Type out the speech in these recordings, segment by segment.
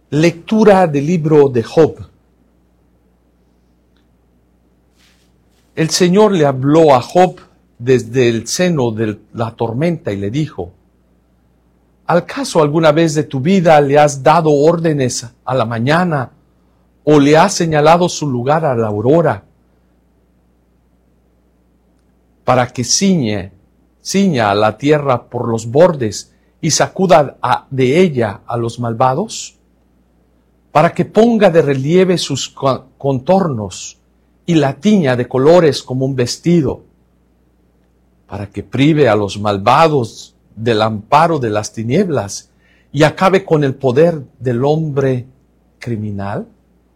Lectura del libro de Job. El Señor le habló a Job desde el seno de la tormenta y le dijo: ¿Acaso alguna vez de tu vida le has dado órdenes a la mañana o le has señalado su lugar a la aurora para que ciña a la tierra por los bordes y sacuda de ella a los malvados? Para que ponga de relieve sus contornos y la tiña de colores como un vestido, para que prive a los malvados del amparo de las tinieblas y acabe con el poder del hombre criminal.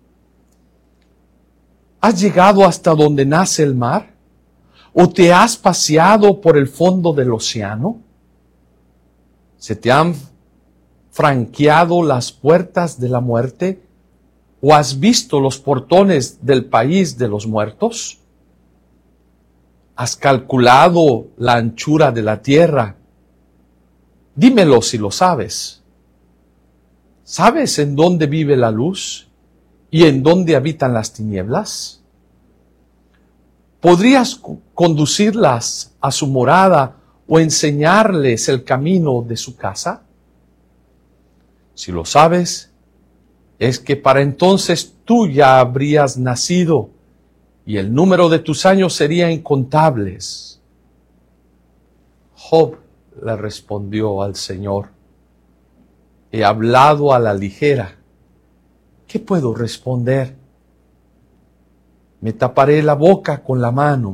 ¿Has llegado hasta donde nace el mar? ¿O te has paseado por el fondo del océano? ¿Se te han franqueado las puertas de la muerte? ¿O has visto los portones del país de los muertos? ¿Has calculado la anchura de la tierra? Dímelo si lo sabes. ¿Sabes en dónde vive la luz y en dónde habitan las tinieblas? ¿Podrías conducirlas a su morada o enseñarles el camino de su casa? Si lo sabes, es que para entonces tú ya habrías nacido y el número de tus años sería incontables. Job le respondió al Señor: he hablado a la ligera. ¿Qué puedo responder? Me taparé la boca con la mano.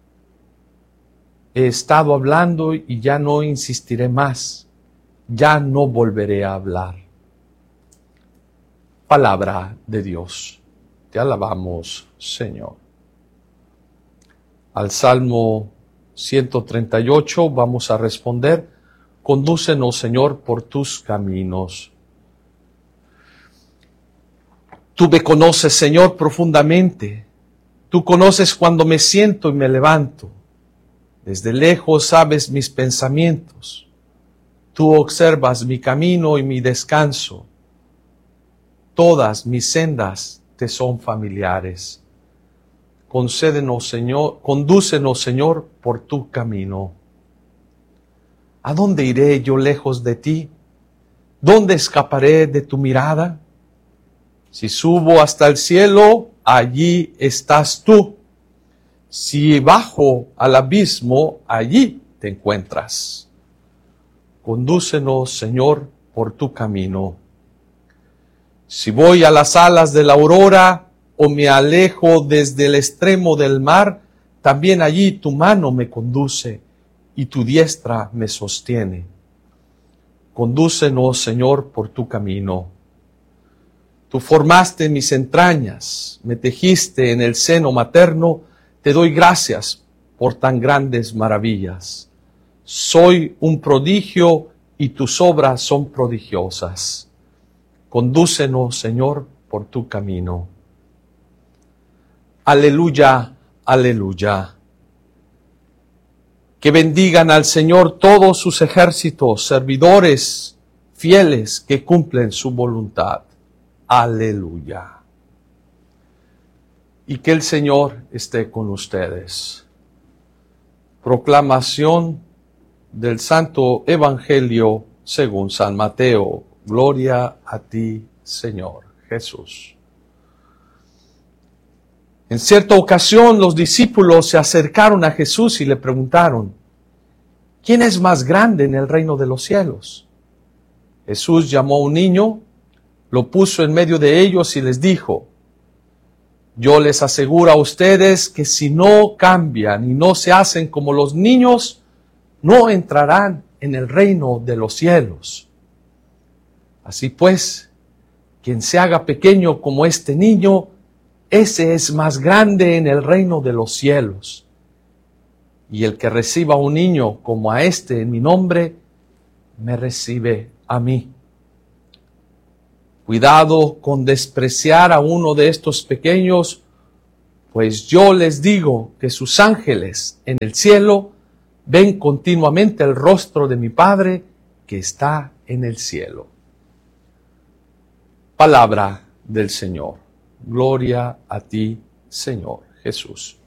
He estado hablando y ya no insistiré más. Ya no volveré a hablar. Palabra de Dios. Te alabamos, Señor. Al Salmo 138 vamos a responder: condúcenos, Señor, por tus caminos. Tú me conoces, Señor, profundamente. Tú conoces cuando me siento y me levanto. Desde lejos sabes mis pensamientos. Tú observas mi camino y mi descanso. Todas mis sendas te son familiares. Concédenos, Señor, condúcenos, Señor, por tu camino. ¿A dónde iré yo lejos de ti? ¿Dónde escaparé de tu mirada? Si subo hasta el cielo, allí estás tú. Si bajo al abismo, allí te encuentras. Condúcenos, Señor, por tu camino. Si voy a las alas de la aurora o me alejo desde el extremo del mar, también allí tu mano me conduce y tu diestra me sostiene. Condúcenos, Señor, por tu camino. Tú formaste mis entrañas, me tejiste en el seno materno, te doy gracias por tan grandes maravillas. Soy un prodigio y tus obras son prodigiosas. Condúcenos, Señor, por tu camino. Aleluya, aleluya. Que bendigan al Señor todos sus ejércitos, servidores fieles que cumplen su voluntad. Aleluya. Y que el Señor esté con ustedes. Proclamación del Santo Evangelio según San Mateo. Gloria a ti, Señor Jesús. En cierta ocasión los discípulos se acercaron a Jesús y le preguntaron: ¿quién es más grande en el reino de los cielos? Jesús llamó a un niño, lo puso en medio de ellos y les dijo: yo les aseguro a ustedes que si no cambian y no se hacen como los niños, no entrarán en el reino de los cielos. Así pues, quien se haga pequeño como este niño, ese es más grande en el reino de los cielos. Y el que reciba a un niño como a este en mi nombre, me recibe a mí. Cuidado con despreciar a uno de estos pequeños, pues yo les digo que sus ángeles en el cielo ven continuamente el rostro de mi Padre que está en el cielo. Palabra del Señor. Gloria a ti, Señor Jesús.